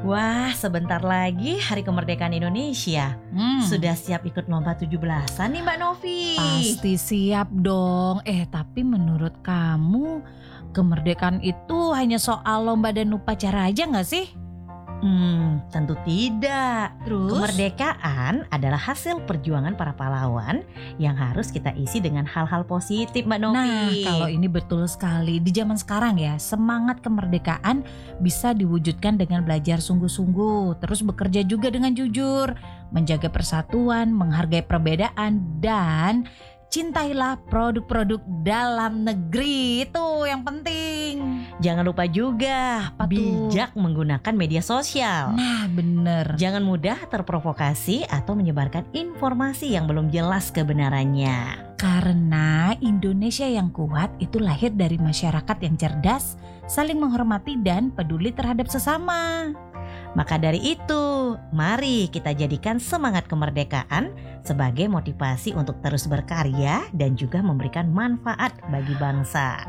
Wah, sebentar lagi Hari Kemerdekaan Indonesia. Sudah siap ikut lomba 17-an nih Mbak Novi? Pasti siap dong. Tapi menurut kamu kemerdekaan itu hanya soal lomba dan upacara aja gak sih? Tentu tidak. Terus? Kemerdekaan adalah hasil perjuangan para pahlawan yang harus kita isi dengan hal-hal positif Mbak Novi. Nah, kalau ini betul sekali. Di zaman sekarang ya, semangat kemerdekaan bisa diwujudkan dengan belajar sungguh-sungguh, terus bekerja juga dengan jujur, menjaga persatuan, menghargai perbedaan, dan cintailah produk-produk dalam negeri. Itu yang penting. Jangan lupa juga bijak menggunakan media sosial. Nah, bener. Jangan mudah terprovokasi atau menyebarkan informasi yang belum jelas kebenarannya. Karena Indonesia yang kuat itu lahir dari masyarakat yang cerdas, saling menghormati dan peduli terhadap sesama. Maka dari itu, mari kita jadikan semangat kemerdekaan sebagai motivasi untuk terus berkarya dan juga memberikan manfaat bagi bangsa.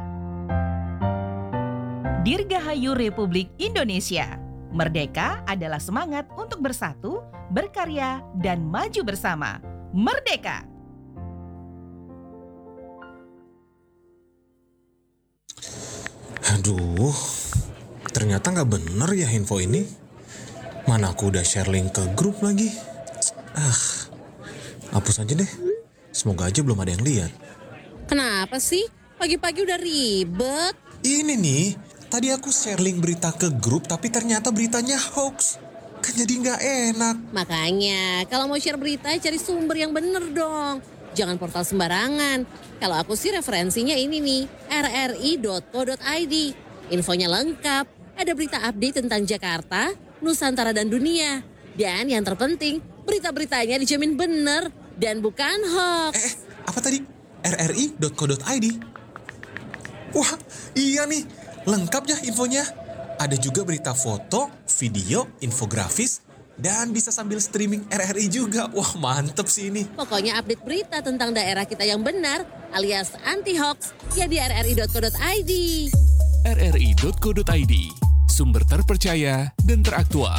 Dirgahayu Republik Indonesia. Merdeka adalah semangat untuk bersatu, berkarya, dan maju bersama. Merdeka! Aduh, ternyata gak bener ya info ini. Mana aku udah share link ke grup lagi. Hapus aja deh. Semoga aja belum ada yang lihat. Kenapa sih? Pagi-pagi udah ribet. Ini nih, tadi aku share link berita ke grup tapi ternyata beritanya hoax. Kan jadi gak enak. Makanya, kalau mau share berita cari sumber yang bener dong. Jangan portal sembarangan. Kalau aku sih referensinya ini nih, rri.co.id. Infonya lengkap, ada berita update tentang Jakarta, Nusantara dan dunia. Dan yang terpenting, berita-beritanya dijamin bener dan bukan hoax. Apa tadi? rri.co.id? Wah, iya nih. Lengkap ya infonya. Ada juga berita foto, video, infografis, dan bisa sambil streaming RRI juga. Wah, mantep sih ini. Pokoknya update berita tentang daerah kita yang benar alias anti-hoax ya di rri.co.id. rri.co.id, sumber terpercaya dan teraktual.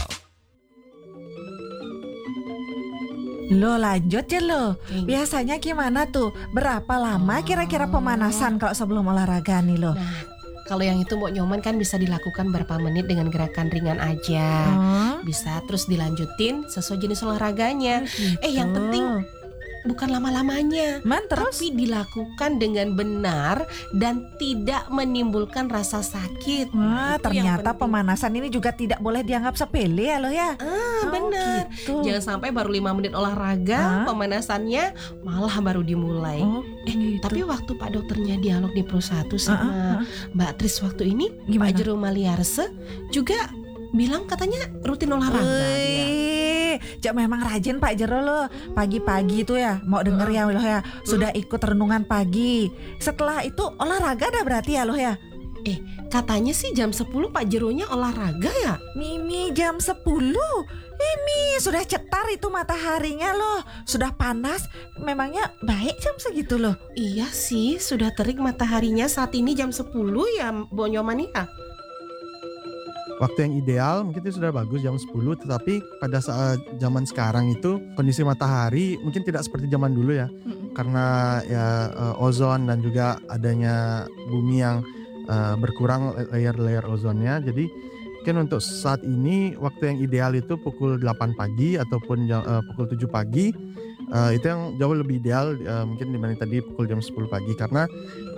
Lo lanjut ya lo. Biasanya gimana tuh? Berapa lama kira-kira pemanasan kalau sebelum olahraga nih lo? Nah, kalau yang itu Mbok Nyoman kan bisa dilakukan berapa menit dengan gerakan ringan aja. Bisa terus dilanjutin sesuai jenis olahraganya. Yang penting bukan lama-lamanya, tapi dilakukan dengan benar dan tidak menimbulkan rasa sakit. Wah, ternyata pemanasan ini juga tidak boleh dianggap sepele ya lo ya. Benar. Gitu. Jangan sampai baru 5 menit olahraga, pemanasannya malah baru dimulai. Gitu. Tapi waktu Pak dokternya dialog di Pro 1 sama Mbak Tris waktu ini, gimana? Pak Jero Maliarse juga bilang katanya rutin olahraga dia. Cak memang rajin Pak Jero lo. Pagi-pagi tuh ya, mau denger ya lo ya, sudah ikut renungan pagi. Setelah itu olahraga dah berarti ya lo ya. Katanya sih jam 10 Pak Jeronya olahraga ya. Mimi jam 10. Ini sudah cetar itu mataharinya loh. Sudah panas. Memangnya baik jam segitu loh. Iya sih, sudah terik mataharinya saat ini jam 10 ya Mbok Nyoman ya. Waktu yang ideal mungkin itu sudah bagus jam 10, tetapi pada saat zaman sekarang itu kondisi matahari mungkin tidak seperti zaman dulu ya. Karena ya ozon dan juga adanya bumi yang berkurang layer ozonnya. Jadi mungkin untuk saat ini waktu yang ideal itu pukul 8 pagi ataupun pukul 7 pagi. Itu yang jauh lebih ideal mungkin dibanding tadi pukul jam 10 pagi. Karena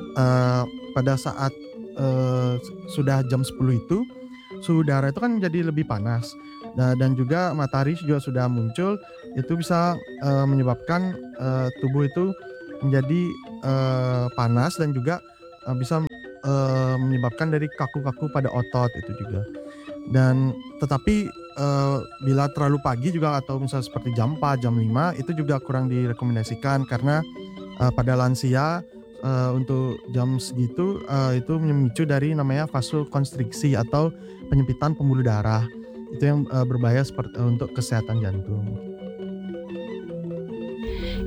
pada saat sudah jam 10 itu suhu udara itu kan jadi lebih panas, dan juga matahari juga sudah muncul. Itu bisa menyebabkan tubuh itu menjadi panas dan juga bisa menyebabkan dari kaku-kaku pada otot itu juga. Dan tetapi bila terlalu pagi juga atau misalnya seperti jam 4, jam 5 itu juga kurang direkomendasikan karena pada lansia untuk jam segitu itu memicu dari namanya vasokonstriksi atau penyempitan pembuluh darah. Itu yang berbahaya untuk kesehatan jantung.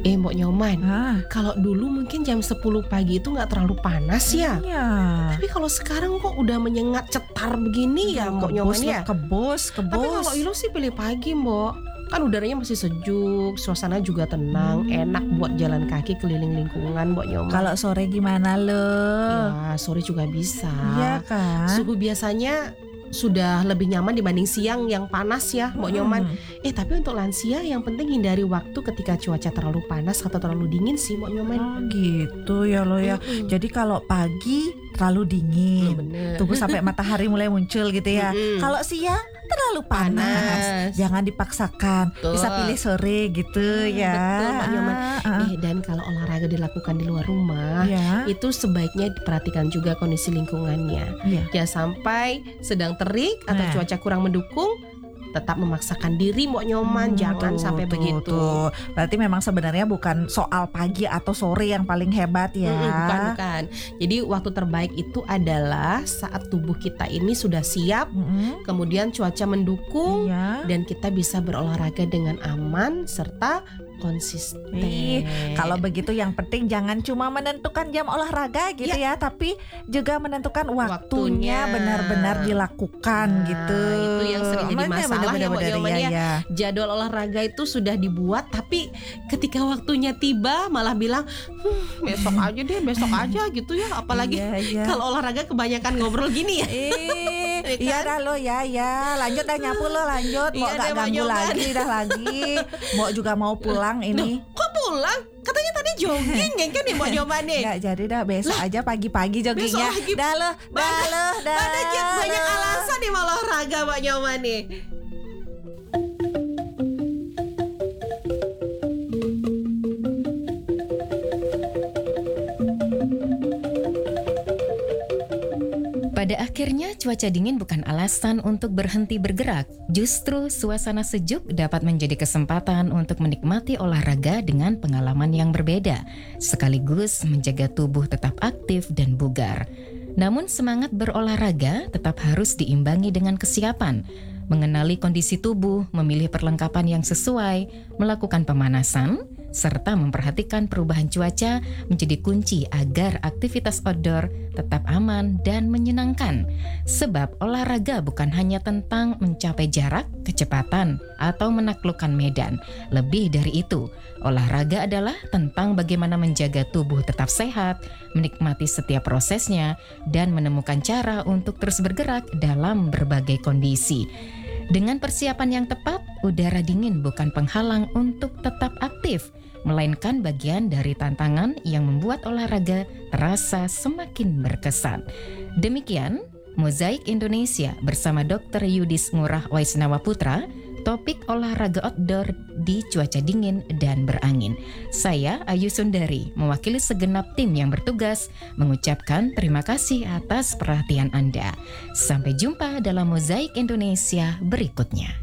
Mbok Nyoman, Ah, kalau dulu mungkin jam 10 pagi itu nggak terlalu panas ya. iya. Tapi kalau sekarang kok udah menyengat cetar begini ya Mbok Nyoman ya. Kebos. Tapi kalau Ilo sih pilih pagi Mbok. Kan udaranya masih sejuk, suasana juga tenang, enak buat jalan kaki keliling lingkungan Mbok Nyoman. Kalau sore gimana lo? Ya, sore juga bisa. Iya kan? Suhu biasanya sudah lebih nyaman dibanding siang yang panas ya Mbok Nyoman. Tapi untuk lansia yang penting hindari waktu ketika cuaca terlalu panas atau terlalu dingin sih Mbok Nyoman. Oh gitu ya lo ya. Jadi kalau pagi terlalu dingin, Bener. tunggu sampai matahari mulai muncul gitu ya. Kalau siang terlalu panas, jangan dipaksakan. Betul. Bisa pilih sore gitu ya. Betul Mbak Nyoman. Dan kalau olahraga dilakukan di luar rumah, Ya. itu sebaiknya diperhatikan juga kondisi lingkungannya. Iya. Jangan sampai sedang terik atau Nah. cuaca kurang mendukung, tetap memaksakan diri Mbok Nyoman. Jangan sampai begitu. Berarti memang sebenarnya bukan soal pagi atau sore yang paling hebat ya. Bukan. Jadi waktu terbaik itu adalah saat tubuh kita ini sudah siap, kemudian cuaca mendukung, Iya. dan kita bisa berolahraga dengan aman serta konsisten. Kalau begitu yang penting jangan cuma menentukan jam olahraga gitu ya, tapi juga menentukan waktunya benar-benar dilakukan gitu. Itu yang sering jadi masalah ya Mbak Nyoman ya. ya. Jadwal olahraga itu sudah dibuat, tapi ketika waktunya tiba malah bilang besok aja deh, besok aja gitu ya. Apalagi kalau olahraga kebanyakan ngobrol gini ya. Iya dah lo ya, lanjut dah nyapu lo, lanjut. Mau Iya gak deh, Mbak ganggu Nyoman. lagi. Mau juga mau pulang ini. Kok pulang? Katanya tadi jogging kan nih Mbak Nyoman nih. Nggak jadi dah, besok aja pagi-pagi joggingnya. Besok lagi. Dah lo. Banyak alasan nih mau olahraga Mbak Nyoman nih. Pada akhirnya, cuaca dingin bukan alasan untuk berhenti bergerak. Justru suasana sejuk dapat menjadi kesempatan untuk menikmati olahraga dengan pengalaman yang berbeda, sekaligus menjaga tubuh tetap aktif dan bugar. Namun semangat berolahraga tetap harus diimbangi dengan kesiapan, mengenali kondisi tubuh, memilih perlengkapan yang sesuai, melakukan pemanasan, serta memperhatikan perubahan cuaca menjadi kunci agar aktivitas outdoor tetap aman dan menyenangkan. Sebab olahraga bukan hanya tentang mencapai jarak, kecepatan, atau menaklukkan medan. Lebih dari itu, olahraga adalah tentang bagaimana menjaga tubuh tetap sehat, menikmati setiap prosesnya, dan menemukan cara untuk terus bergerak dalam berbagai kondisi. Dengan persiapan yang tepat, udara dingin bukan penghalang untuk tetap aktif, melainkan bagian dari tantangan yang membuat olahraga terasa semakin berkesan. Demikian, Mozaik Indonesia bersama Dr. Yudis Ngurah Waisnawa Putra, topik olahraga outdoor di cuaca dingin dan berangin. Saya Ayu Sundari, mewakili segenap tim yang bertugas, mengucapkan terima kasih atas perhatian Anda. Sampai jumpa dalam Mozaik Indonesia berikutnya.